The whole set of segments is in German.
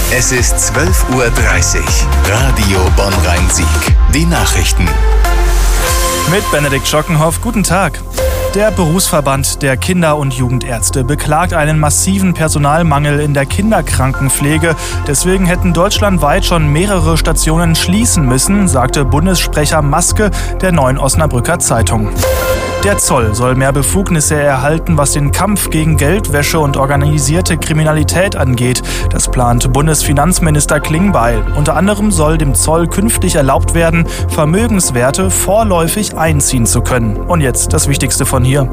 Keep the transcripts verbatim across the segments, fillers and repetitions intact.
Es ist zwölf Uhr dreißig. Radio Bonn-Rhein-Sieg. Die Nachrichten. Mit Benedikt Schockenhoff, guten Tag. Der Berufsverband der Kinder- und Jugendärzte beklagt einen massiven Personalmangel in der Kinderkrankenpflege. Deswegen hätten deutschlandweit schon mehrere Stationen schließen müssen, sagte Bundessprecher Maske der Neuen Osnabrücker Zeitung. Der Zoll soll mehr Befugnisse erhalten, was den Kampf gegen Geldwäsche und organisierte Kriminalität angeht. Das plant Bundesfinanzminister Klingbeil. Unter anderem soll dem Zoll künftig erlaubt werden, Vermögenswerte vorläufig einziehen zu können. Und jetzt das Wichtigste von hier.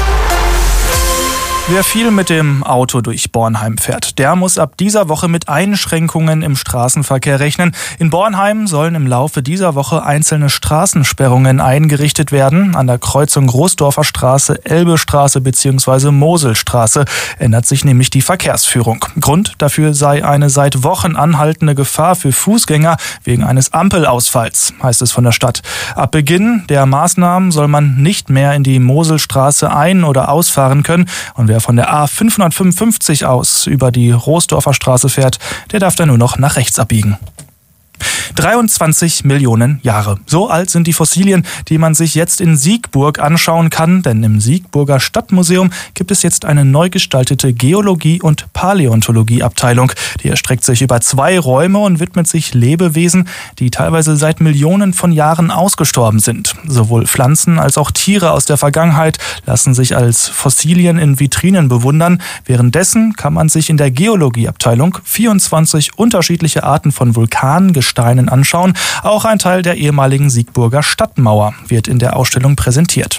Wer viel mit dem Auto durch Bornheim fährt, der muss ab dieser Woche mit Einschränkungen im Straßenverkehr rechnen. In Bornheim sollen im Laufe dieser Woche einzelne Straßensperrungen eingerichtet werden. An der Kreuzung Großdorfer Straße, Elbestraße bzw. Moselstraße ändert sich nämlich die Verkehrsführung. Grund dafür sei eine seit Wochen anhaltende Gefahr für Fußgänger wegen eines Ampelausfalls, heißt es von der Stadt. Ab Beginn der Maßnahmen soll man nicht mehr in die Moselstraße ein- oder ausfahren können. Und wer von der A fünfhundertfünfundfünfzig aus über die Roßdorfer Straße fährt, der darf dann nur noch nach rechts abbiegen. dreiundzwanzig Millionen Jahre. So alt sind die Fossilien, die man sich jetzt in Siegburg anschauen kann, denn im Siegburger Stadtmuseum gibt es jetzt eine neu gestaltete Geologie- und Paläontologie-Abteilung. Die erstreckt sich über zwei Räume und widmet sich Lebewesen, die teilweise seit Millionen von Jahren ausgestorben sind. Sowohl Pflanzen als auch Tiere aus der Vergangenheit lassen sich als Fossilien in Vitrinen bewundern. Währenddessen kann man sich in der Geologie-Abteilung vierundzwanzig unterschiedliche Arten von Vulkangesteinen anschauen. Auch ein Teil der ehemaligen Siegburger Stadtmauer wird in der Ausstellung präsentiert.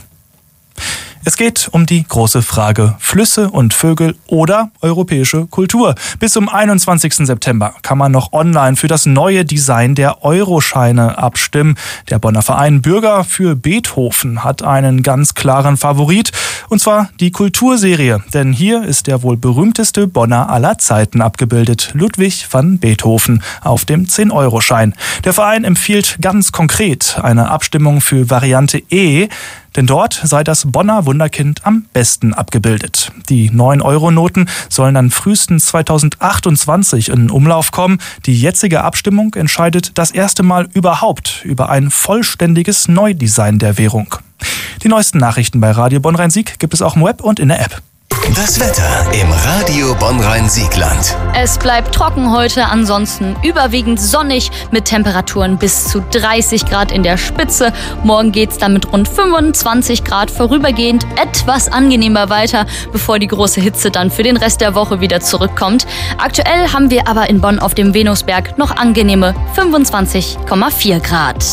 Es geht um die große Frage Flüsse und Vögel oder europäische Kultur. Bis zum einundzwanzigsten September kann man noch online für das neue Design der Euroscheine abstimmen. Der Bonner Verein Bürger für Beethoven hat einen ganz klaren Favorit, und zwar die Kulturserie. Denn hier ist der wohl berühmteste Bonner aller Zeiten abgebildet, Ludwig van Beethoven, auf dem zehn-Euro-Schein. Der Verein empfiehlt ganz konkret eine Abstimmung für Variante E, denn dort sei das Bonner Wunderkind am besten abgebildet. Die neun-Euro-Noten sollen dann frühestens zweitausendachtundzwanzig in Umlauf kommen. Die jetzige Abstimmung entscheidet das erste Mal überhaupt über ein vollständiges Neudesign der Währung. Die neuesten Nachrichten bei Radio Bonn-Rhein-Sieg gibt es auch im Web und in der App. Das Wetter im Radio Bonn-Rhein-Siegland. Es bleibt trocken heute, ansonsten überwiegend sonnig mit Temperaturen bis zu dreißig Grad in der Spitze. Morgen geht's dann mit rund fünfundzwanzig Grad vorübergehend etwas angenehmer weiter, bevor die große Hitze dann für den Rest der Woche wieder zurückkommt. Aktuell haben wir aber in Bonn auf dem Venusberg noch angenehme fünfundzwanzig Komma vier Grad.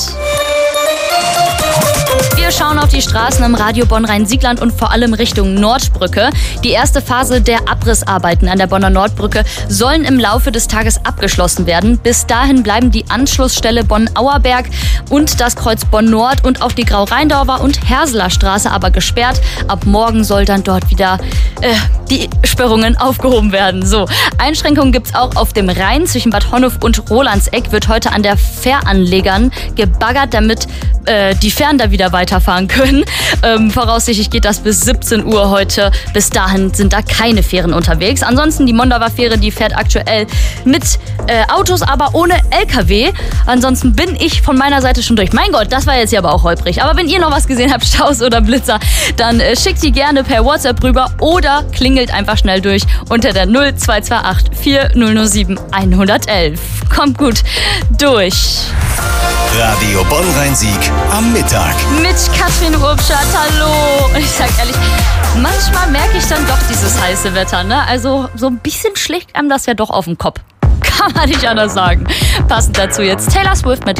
Wir schauen auf die Straßen im Radio Bonn-Rhein-Siegland und vor allem Richtung Nordbrücke. Die erste Phase der Abrissarbeiten an der Bonner Nordbrücke sollen im Laufe des Tages abgeschlossen werden. Bis dahin bleiben die Anschlussstelle Bonn-Auerberg und das Kreuz Bonn-Nord und auch die Grau-Rheindorfer und Herseler Straße aber gesperrt. Ab morgen soll dann dort wieder äh, die Sperrungen aufgehoben werden. So, Einschränkungen gibt es auch auf dem Rhein zwischen Bad Honnef und Rolandseck. Wird heute an der Fähranlegern gebaggert, damit äh, die Fähren da wieder weiterfahren können. Ähm, voraussichtlich geht das bis siebzehn Uhr heute. Bis dahin sind da keine Fähren unterwegs. Ansonsten die Mondawer Fähre, die fährt aktuell mit äh, Autos, aber ohne L K W. Ansonsten bin ich von meiner Seite schon durch. Mein Gott, das war jetzt hier aber auch holprig. Aber wenn ihr noch was gesehen habt, Staus oder Blitzer, dann äh, schickt die gerne per WhatsApp rüber oder klingelt einfach schnell durch unter der null zwei zwei acht vier null null sieben eins eins eins. Kommt gut durch. Radio Bonn-Rhein-Sieg am Mittag. Mit Katrin Urbschat, hallo. Und ich sag ehrlich, manchmal merke ich dann doch dieses heiße Wetter, ne? Also so ein bisschen schlägt einem das ja doch auf den Kopf. Kann man nicht anders sagen. Passend dazu jetzt Taylor Swift mit